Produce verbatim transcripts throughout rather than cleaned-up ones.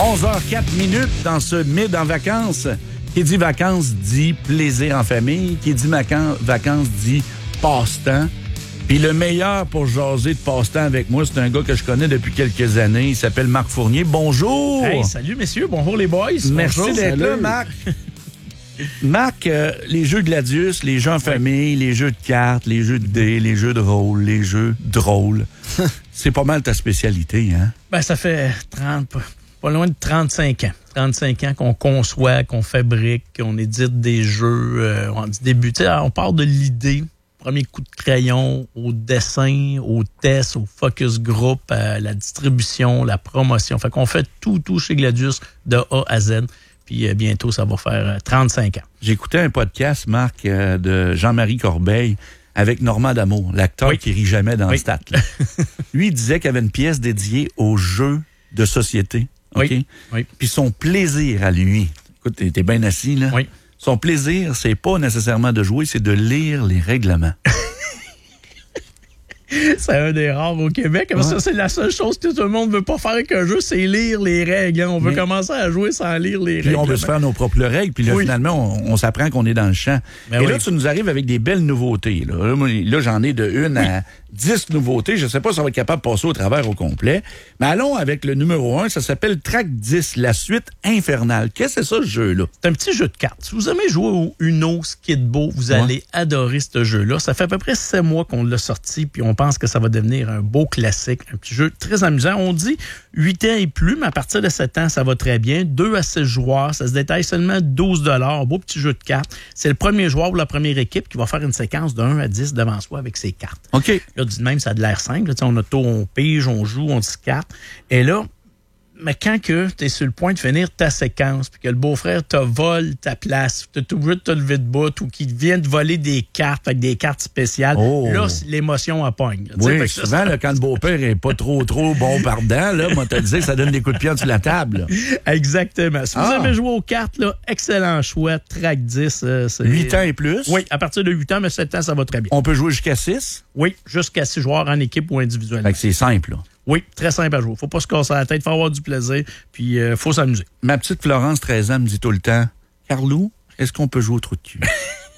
onze heures quatre minutes dans ce mid en vacances. Qui dit vacances dit plaisir en famille. Qui dit vacan- vacances dit passe-temps. Puis le meilleur pour jaser de passe-temps avec moi, c'est un gars que je connais depuis quelques années. Il s'appelle Marc Fournier. Bonjour! Hey, salut messieurs, bonjour les boys. Merci bonjour, d'être salut. là, Marc. Marc, euh, les jeux Gladius, les jeux en famille, les jeux de cartes, les jeux de dés, les jeux de rôle, les jeux drôles, c'est pas mal ta spécialité, hein? Ben, ça fait trente, pas loin de trente-cinq ans. trente-cinq ans qu'on conçoit, qu'on fabrique, qu'on édite des jeux. Euh, on dit début, tu sais, on part de l'idée, premier coup de crayon, au dessin, au test, au focus group, à la distribution, la promotion. Fait qu'on fait tout, tout chez Gladius de A à Z. Puis euh, bientôt, ça va faire euh, trente-cinq ans. J'écoutais un podcast, Marc, euh, de Jean-Marie Corbeil avec Normand D'Amour, l'acteur Oui. qui rit jamais dans Oui. le stat. Là. Lui, il disait qu'il y avait une pièce dédiée aux jeux de société. OK? Oui. Oui. Puis son plaisir à lui, écoute, t'es, t'es bien assis, là. Oui. Son plaisir, c'est pas nécessairement de jouer, c'est de lire les règlements. C'est un des rares au Québec. Ouais. Ça, c'est la seule chose que tout le monde veut pas faire avec un jeu, c'est lire les règles. Hein. On veut Mais... commencer à jouer sans lire les Puis règles. on veut se faire nos propres règles, puis là, Oui. finalement, on, on s'apprend qu'on est dans le champ. Ben Et oui. là, tu nous arrives avec des belles nouveautés. Là, là, moi, là, j'en ai de une à dix nouveautés. Je sais pas si on va être capable de passer au travers au complet. Mais allons avec le numéro un. Ça s'appelle Track dix, la suite infernale. Qu'est-ce que c'est ça, ce jeu-là? C'est un petit jeu de cartes. Si vous aimez jouer au Uno, Skidbo, vous Ouais. allez adorer ce jeu-là. Ça fait à peu près sept mois qu'on l'a sorti, puis on pense que ça va devenir un beau classique, un petit jeu très amusant. On dit huit ans et plus, mais à partir de sept ans, ça va très bien. deux à six joueurs, ça se détaille seulement douze dollars. Beau petit jeu de cartes. C'est le premier joueur ou la première équipe qui va faire une séquence de un à dix devant soi avec ses cartes. OK. Là, dit de même, ça a de l'air simple. Là, on auto, on pige, on joue, on discarte. Et là, mais quand que tu es sur le point de finir ta séquence, puis que le beau-frère te vole ta place, tu es obligé de te lever de bout, ou qu'il vient de voler des cartes avec des cartes spéciales, Oh. là, l'émotion à pogne. Là, Oui, fait que souvent, ça, là, quand le beau-père est pas trop, trop bon pardon, là, moi, te le dire, ça donne des coups de pied en dessous de la table. exactement. Si vous Ah. aimez jouer aux cartes, là, excellent choix. Track dix. Euh, c'est... huit ans et plus. Oui, à partir de huit ans, mais sept ans, ça va très bien. On peut jouer jusqu'à six. Oui, jusqu'à six joueurs en équipe ou individuellement. Fait que c'est simple, là. Oui, très simple à jouer. Faut pas se casser la tête, faut avoir du plaisir, puis euh, faut s'amuser. Ma petite Florence, treize ans, me dit tout le temps, Carlou, est-ce qu'on peut jouer au trou de cul?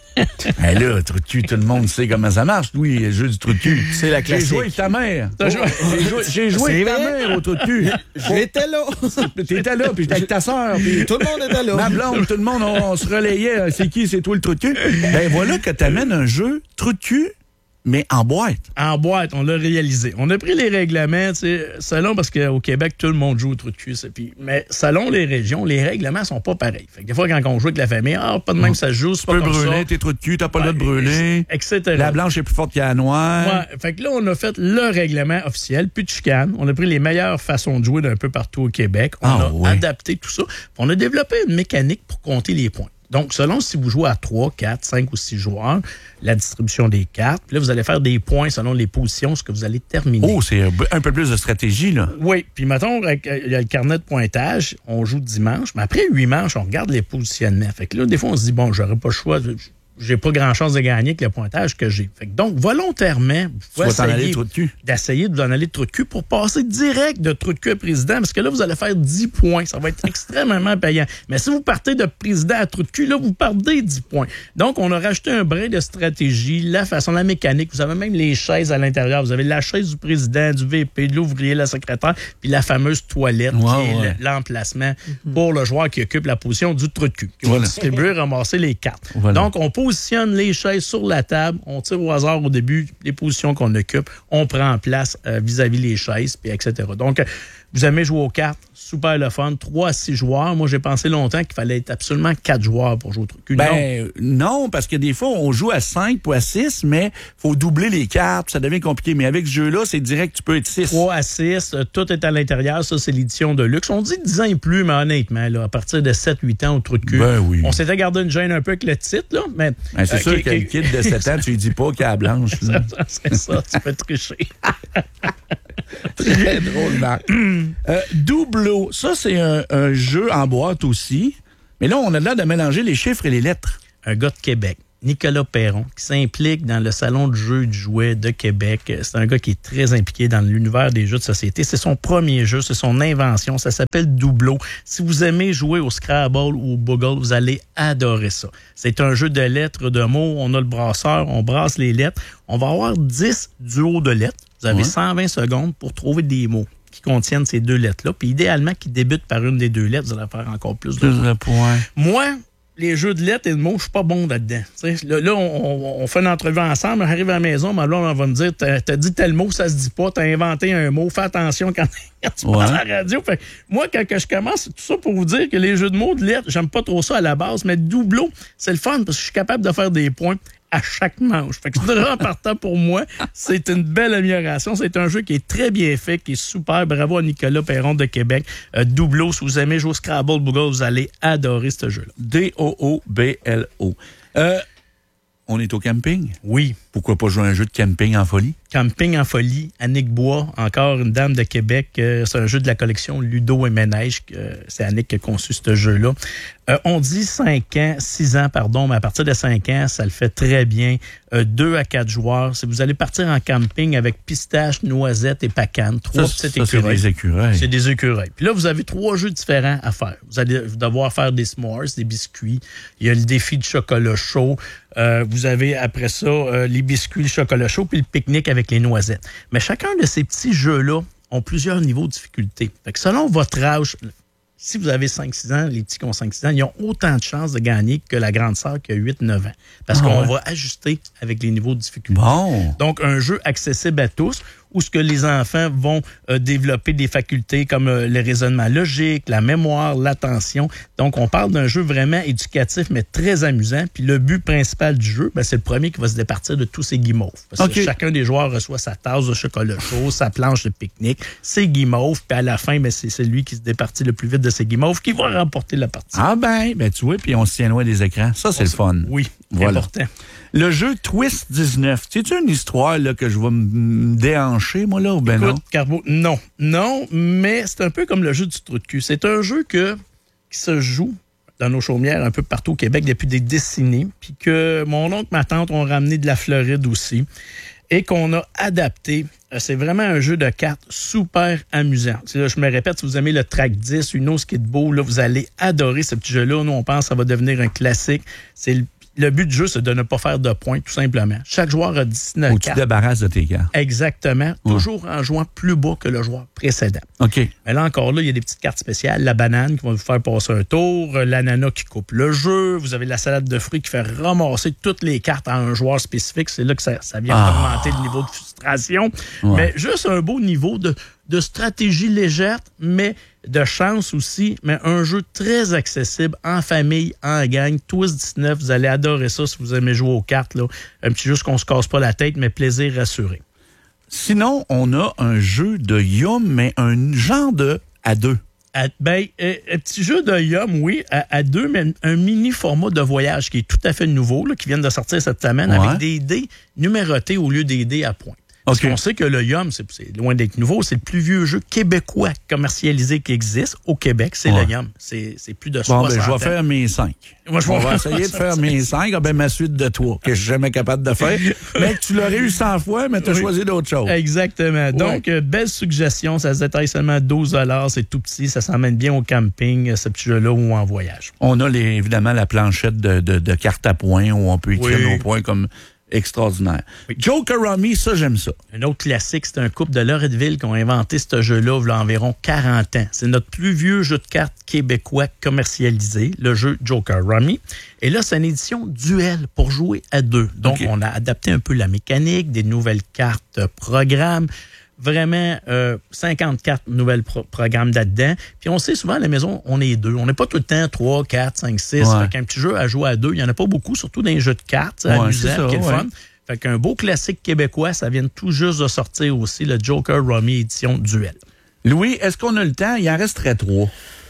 Ben là, trou de cul, tout le monde sait comment ça marche. Oui, le jeu du trou de cul. C'est la J'ai classique. joué avec ta mère. T'as joué- Oh, J'ai joué, j'ai joué C'est avec ta vrai? mère au trou de cul. J'étais là. T'étais là, puis j'étais avec ta sœur. Puis Tout le monde était là. ma blonde, tout le monde, on, on se relayait. C'est qui, c'est toi le trou de cul? Ben voilà que t'amènes un jeu trou de cul, mais en boîte. En boîte, on l'a réalisé. On a pris les règlements, tu sais, selon, parce qu'au Québec, tout le monde joue au trou de cul. c'est- Puis, mais selon les régions, les règlements sont pas pareils. Fait que des fois, quand on joue avec la famille, ah, pas de même, ça se joue, c'est Tu pas peux comme brûler ça. tes trous de cul, t'as pas le droit de Ouais, brûler. et cetera. La blanche est plus forte que la noire. Ouais, fait que là, on a fait le règlement officiel, plus de chicane. On a pris les meilleures façons de jouer d'un peu partout au Québec. On Ah, a ouais. adapté tout ça. Puis on a développé une mécanique pour compter les points. Donc, selon si vous jouez à trois, quatre, cinq ou six joueurs, la distribution des cartes, puis là, vous allez faire des points selon les positions, ce que vous allez terminer. Oh, c'est un peu plus de stratégie, là. Oui, puis mettons, avec, euh, il y a le carnet de pointage, on joue dimanche, mais après huit manches, on regarde les positionnements. Fait que là, des fois, on se dit, bon, j'aurais pas le choix, j'ai pas grand-chose de gagner avec le pointage que j'ai. Fait que donc, volontairement, vous Tu vas t'en aller essayer trou de cul. d'essayer de vous en aller de trou de cul pour passer direct de trou de cul à président, parce que là, vous allez faire dix points. Ça va être extrêmement payant. Mais si vous partez de président à trou de cul, là, vous perdez dix points. Donc, on a rajouté un brin de stratégie, la façon, la mécanique. Vous avez même les chaises à l'intérieur. Vous avez la chaise du président, du V P, de l'ouvrier, la secrétaire, puis la fameuse toilette, Ouais, qui ouais. est le- l'emplacement pour le joueur qui occupe la position du trou de cul. Qui va Voilà. distribuer, ramasser les cartes. Voilà. Donc, on positionne les chaises sur la table, on tire au hasard au début les positions qu'on occupe, on prend en place euh, vis-à-vis les chaises, puis et cetera. Donc, euh, vous aimez jouer aux cartes, super le fun, trois à six joueurs. Moi, j'ai pensé longtemps qu'il fallait être absolument quatre joueurs pour jouer au truc. Ben non, parce que des fois, on joue à cinq ou à six, mais faut doubler les cartes, ça devient compliqué. Mais avec ce jeu-là, c'est direct, tu peux être six. trois à six, euh, tout est à l'intérieur. Ça, c'est l'édition de luxe. On dit dix ans et plus, mais honnêtement, là, à partir de sept huit ans au trou de cul, Ben oui. on s'était gardé une gêne un peu avec le titre, là, mais... Ben, c'est euh, sûr qui- que le qui- kid de sept ans, tu lui dis pas qu'il a la blanche. là. c'est ça, tu peux tricher. Très drôle, Marc. euh, Doubleau, ça, c'est un, un jeu en boîte aussi. Mais là, on a l'air de mélanger les chiffres et les lettres. Un gars de Québec. Nicolas Perron, qui s'implique dans le salon de jeux du jouet de Québec. C'est un gars qui est très impliqué dans l'univers des jeux de société. C'est son premier jeu, c'est son invention. Ça s'appelle Doubleau. Si vous aimez jouer au Scrabble ou au Boggle, vous allez adorer ça. C'est un jeu de lettres, de mots. On a le brasseur, on brasse les lettres. On va avoir dix duos de lettres. Vous avez ouais. cent vingt secondes pour trouver des mots qui contiennent ces deux lettres-là. Puis idéalement, qui débutent par une des deux lettres, vous allez faire encore plus de plus de points. Moi, les jeux de lettres et de mots, je suis pas bon là-dedans. T'sais, là, là on, on fait une entrevue ensemble, on arrive à la maison, mais là, on va me dire, t'as, t'as dit tel mot, ça se dit pas, t'as inventé un mot, fais attention quand, quand tu ouais. parles à la radio. Fait, moi, quand que je commence, c'est tout ça pour vous dire que les jeux de mots, de lettres, j'aime pas trop ça à la base, mais Doubleau, c'est le fun parce que je suis capable de faire des points à chaque manche. Fait que c'est en partant pour moi, c'est une belle amélioration. C'est un jeu qui est très bien fait, qui est super. Bravo à Nicolas Perron de Québec. Euh, Doubleau, si vous aimez jouer au Scrabble, Google, vous allez adorer ce jeu-là. D O O B L O. Euh, on est au camping? Oui. Pourquoi pas jouer un jeu de camping en folie? Camping en folie, Annick Bois, encore une dame de Québec. Euh, c'est un jeu de la collection Ludo et Ménage. Euh, c'est Annick qui a conçu ce jeu-là. Euh, on dit cinq ans, six ans, pardon, mais à partir de cinq ans, ça le fait très bien. Euh, deux à quatre joueurs. Si vous allez partir en camping avec pistache, noisette et pacane, trois ça, petites ça, écureuils. C'est des écureuils. C'est des écureuils. Puis là, vous avez trois jeux différents à faire. Vous allez devoir faire des s'mores, des biscuits. Il y a le défi de chocolat chaud. Euh, vous avez après ça euh, les biscuits, le chocolat chaud, puis le pique-nique avec les noisettes. Mais chacun de ces petits jeux-là ont plusieurs niveaux de difficulté. Fait que selon votre âge, si vous avez cinq six ans, les petits qui ont cinq six ans, ils ont autant de chances de gagner que la grande sœur qui a huit neuf ans. Parce ah qu'on ouais. va ajuster avec les niveaux de difficulté. Bon. Donc, un jeu accessible à tous, où ce que les enfants vont euh, développer des facultés comme euh, le raisonnement logique, la mémoire, l'attention. Donc, on parle d'un jeu vraiment éducatif, mais très amusant. Puis le but principal du jeu, ben, c'est le premier qui va se départir de tous ses guimauves. Parce okay. que chacun des joueurs reçoit sa tasse de chocolat chaud, sa planche de pique-nique, ses guimauves. Puis à la fin, ben, c'est celui qui se départit le plus vite de ses guimauves qui va remporter la partie. Ah ben, ben tu vois, puis on se tient loin des écrans. Ça, c'est on le fun. Oui, voilà. Important. Le jeu Twist dix-neuf, c'est-tu une histoire là, que je vais me déhancher, moi, là, ou ben Écoute, non? Carbo, non. Non, mais c'est un peu comme le jeu du trou de cul. C'est un jeu que, qui se joue dans nos chaumières un peu partout au Québec depuis des décennies, puis que mon oncle, ma tante ont ramené de la Floride aussi, et qu'on a adapté. C'est vraiment un jeu de cartes super amusant. Là, je me répète, si vous aimez le Track dix, Uno Skidball, là, vous allez adorer ce petit jeu-là. Nous, on pense que ça va devenir un classique. C'est le Le but du jeu, c'est de ne pas faire de points, tout simplement. Chaque joueur a dix-neuf Ou cartes. tu te débarrasses de tes cartes. Exactement. Ouais. Toujours en jouant plus bas que le joueur précédent. OK. Mais là, encore là, il y a des petites cartes spéciales. La banane qui va vous faire passer un tour. L'ananas qui coupe le jeu. Vous avez la salade de fruits qui fait ramasser toutes les cartes à un joueur spécifique. C'est là que ça, ça vient ah. augmenter le niveau de frustration. Ouais. Mais juste un beau niveau de, de stratégie légère, mais de chance aussi, mais un jeu très accessible en famille, en gang. Twist dix-neuf, vous allez adorer ça si vous aimez jouer aux cartes. Là. Un petit jeu qu'on se casse pas la tête, mais plaisir assuré. Sinon, on a un jeu de Yum, mais un genre de à deux. À, ben, euh, un petit jeu de Yum, oui, à, à deux, mais un mini format de voyage qui est tout à fait nouveau, là, qui vient de sortir cette semaine, ouais. avec des dés numérotés au lieu des dés à points. Parce okay. qu'on sait que le Yum, c'est, c'est loin d'être nouveau, c'est le plus vieux jeu québécois commercialisé qui existe au Québec, c'est ouais. le Yum. C'est, c'est plus de soixante ans. Bon, ben, je vais faire mes cinq. Moi, je vais On va essayer de faire mes cinq. Ah, ben, ma suite de toi, que je suis jamais capable de faire. Mais tu l'aurais eu cent fois, mais tu as oui. choisi d'autres choses. Exactement. Ouais. Donc, euh, belle suggestion. Ça se détaille seulement douze dollars. C'est tout petit. Ça s'emmène bien au camping, ce petit jeu-là, ou en voyage. On a les, évidemment la planchette de, de, de cartes à points où on peut écrire oui. nos points comme extraordinaire. Oui. Joker Rummy, ça, j'aime ça. Un autre classique, c'est un couple de Loretteville qui ont inventé ce jeu-là il y a environ quarante ans. C'est notre plus vieux jeu de cartes québécois commercialisé, le jeu Joker Rummy. Et là, c'est une édition duel pour jouer à deux. Donc, okay. on a adapté un peu la mécanique, des nouvelles cartes programmes. Vraiment, euh, cinquante-quatre nouvelles pro- programmes là-dedans. Puis on sait souvent, à la maison, on est deux. On n'est pas tout le temps trois, quatre, cinq, six. Ouais. Fait qu'un petit jeu à jouer à deux, il n'y en a pas beaucoup, surtout dans les jeux de cartes. C'est ouais, amusant, c'est ça, qui est le ouais. fun. Fait qu'un beau classique québécois, ça vient tout juste de sortir aussi, le Joker Rummy édition duel. Louis, est-ce qu'on a le temps? Il en resterait trois.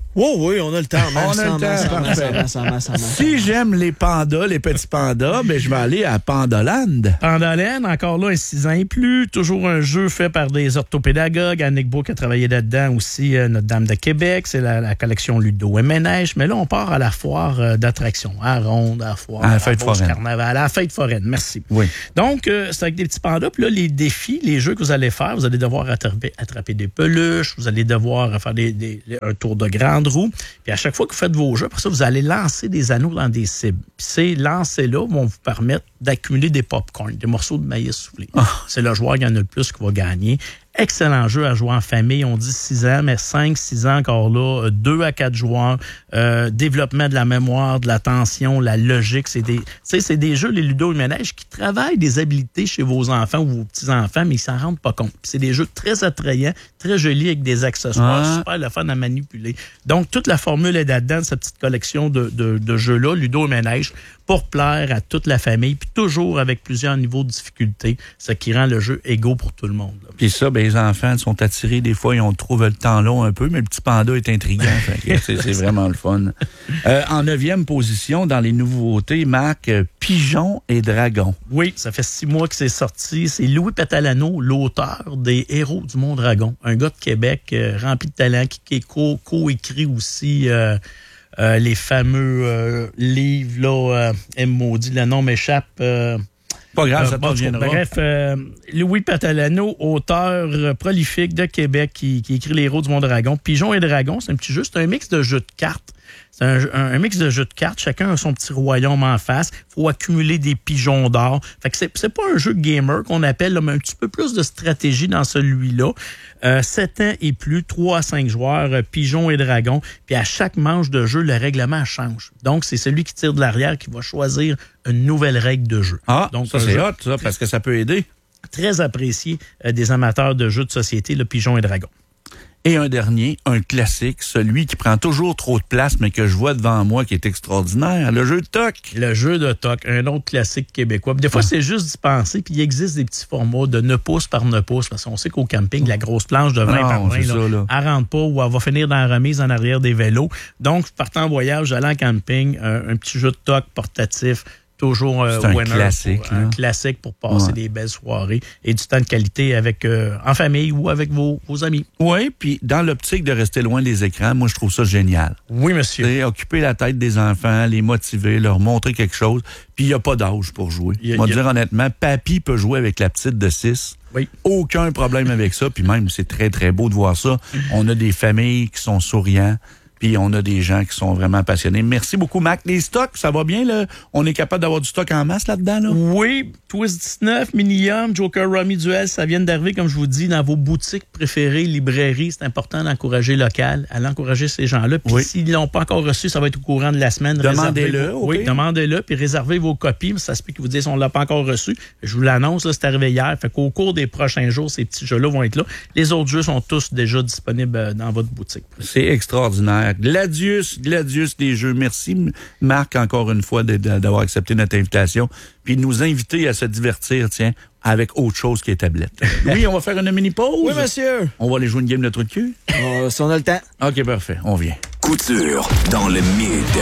Oh oui, on a le temps. On a le temps, parfait. Si j'aime les pandas, les petits pandas, ben je vais aller à Pandaland. Pandaland, encore là, un six ans et plus. Toujours un jeu fait par des orthopédagogues. Annick Bourque a travaillé là-dedans aussi, euh, Notre-Dame de Québec. C'est la, la collection Ludo et Ménage. Mais là, on part à la foire euh, d'attractions. À Ronde, à la foire, à la à fête foraine. Carnaval, à la fête foraine. Merci. Oui. Donc, euh, c'est avec des petits pandas. Puis là, les défis, les jeux que vous allez faire, vous allez devoir attraper, attraper des peluches. Vous allez devoir faire des, des, un tour de grande roue. Puis à chaque fois que vous faites vos jeux, après ça, vous allez lancer des anneaux dans des cibles. Puis ces lancers-là vont vous permettre d'accumuler des pop-corn, des morceaux de maïs soufflé. Oh. C'est le joueur qui en a le plus qui va gagner. Excellent jeu à jouer en famille. On dit six ans, mais cinq, six ans encore là. deux à quatre joueurs. Euh, développement de la mémoire, de l'attention, la logique. C'est des, c'est des jeux, les Ludo et Ménage, qui travaillent des habiletés chez vos enfants ou vos petits-enfants, mais ils s'en rendent pas compte. Puis c'est des jeux très attrayants, très jolis avec des accessoires, ah. super le fun à manipuler. Donc, toute la formule est là-dedans, cette petite collection de, de, de jeux-là, Ludo et Ménage, pour plaire à toute la famille, puis toujours avec plusieurs niveaux de difficulté, ce qui rend le jeu égaux pour tout le monde. Là. Puis ça, ben, les enfants sont attirés, des fois, ils ont trouvé le temps long un peu, mais le petit panda est intriguant. c'est, c'est vraiment le fun. Euh, en neuvième position, dans les nouveautés, Marc, Pigeons et Dragons. Oui, ça fait six mois que c'est sorti. C'est Louis Patalano, l'auteur des Héros du Mont Dragon. Un gars de Québec euh, rempli de talent, qui, qui co- co-écrit aussi... Euh, Euh, les fameux euh, livres, là, euh, M. Maudit, le nom m'échappe. Euh, pas grave, euh, ça bon, t'en viendra. Bref, euh, Louis Patalano, auteur euh, prolifique de Québec, qui, qui écrit Les Héros du Mont Dragon. Pigeons et Dragons, c'est un petit jeu, c'est un mix de jeux de cartes. C'est un, un, un mix de jeux de cartes. Chacun a son petit royaume en face. Il faut accumuler des pigeons d'or. Fait que c'est, c'est pas un jeu gamer qu'on appelle, là, mais un petit peu plus de stratégie dans celui-là. Euh, sept ans et plus, trois à cinq joueurs, euh, pigeons et dragons. Puis à chaque manche de jeu, le règlement change. Donc, c'est celui qui tire de l'arrière qui va choisir une nouvelle règle de jeu. Ah, donc ça c'est jeu, hot, ça, parce que ça peut aider. Très apprécié euh, des amateurs de jeux de société, le pigeon et dragon. Et un dernier, un classique, celui qui prend toujours trop de place, mais que je vois devant moi, qui est extraordinaire, le jeu de toc. Le jeu de toc, un autre classique québécois. Puis des fois, ah. c'est juste dispensé, puis il existe des petits formats de neuf pouces par neuf pouces, parce qu'on sait qu'au camping, la grosse planche de vingt non, par vingt, là, ça, là. elle rentre pas ou elle va finir dans la remise en arrière des vélos. Donc, partant en voyage, j'allais en camping, un, un petit jeu de toc portatif, toujours euh, c'est un winner classique, pour, un classique pour passer ouais. des belles soirées et du temps de qualité avec euh, en famille ou avec vos, vos amis. Oui, puis dans l'optique de rester loin des écrans, moi, je trouve ça génial. Oui, monsieur. C'est occuper la tête des enfants, les motiver, leur montrer quelque chose, puis il n'y a pas d'âge pour jouer. Je vais dire honnêtement, papy peut jouer avec la petite de six. Oui. Aucun problème avec ça, puis même, c'est très, très beau de voir ça. On a des familles qui sont souriants. Puis on a des gens qui sont vraiment passionnés. Merci beaucoup, Mac. Les stocks, ça va bien, là? On est capable d'avoir du stock en masse là-dedans, là? Oui. Twist dix-neuf, Minium, Joker Rummy Duel, ça vient d'arriver, comme je vous dis, dans vos boutiques préférées, librairies. C'est important d'encourager local, à l'encourager ces gens-là. Puis oui. s'ils ne l'ont pas encore reçu, ça va être au courant de la semaine. Demandez-le. Vos... Oui, demandez-le, puis réservez vos copies. Ça se peut qu'ils vous disent on ne l'a pas encore reçu. Je vous l'annonce, là, c'est arrivé hier. Fait qu'au cours des prochains jours, ces petits jeux-là vont être là. Les autres jeux sont tous déjà disponibles dans votre boutique. C'est extraordinaire. Gladius, Gladius, les jeux. Merci, Marc, encore une fois, de, de, d'avoir accepté notre invitation. Puis de nous inviter à se divertir, tiens, avec autre chose qui est tablette. Oui, on va faire une mini-pause. Oui, monsieur. On va aller jouer une game de trou de cul. Euh, si on a le temps. OK, parfait. On vient. Couture dans le mid.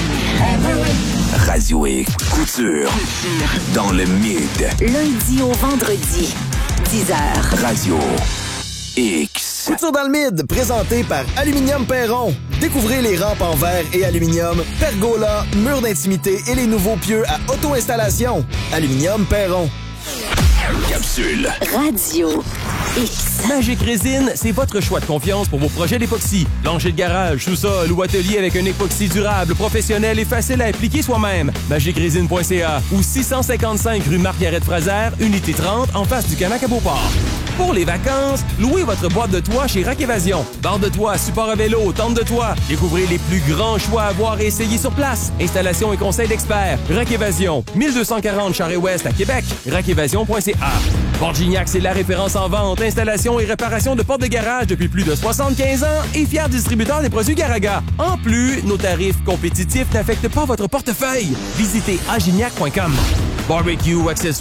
Radio X. Couture dans le mid. Lundi au vendredi, dix heures. Radio X. Couture dans le mid, présenté par Aluminium Perron. Découvrez les rampes en verre et aluminium, pergola, murs d'intimité et les nouveaux pieux à auto-installation. Aluminium Perron. Capsule. Radio X. Magic Résine, c'est votre choix de confiance pour vos projets d'époxy. Plancher de garage, sous-sol ou atelier avec un époxy durable, professionnel et facile à appliquer soi-même. magic résine point c a ou six cent cinquante-cinq rue Marc-Garrett-Fraser, unité trente, en face du Canac à Beauport. Pour les vacances, louez votre boîte de toit chez Rack Évasion. Barre de toit, support à vélo, tente de toit. Découvrez les plus grands choix à voir et essayer sur place. Installation et conseils d'experts. Rack Évasion, mille deux cent quarante Charest-Ouest à Québec. rack évasion point c a. Port-Gignac, c'est la référence en vente, installation et réparation de portes de garage depuis plus de soixante-quinze ans et fier distributeur des produits Garaga. En plus, nos tarifs compétitifs n'affectent pas votre portefeuille. Visitez agignac point com. Barbecue, accessoires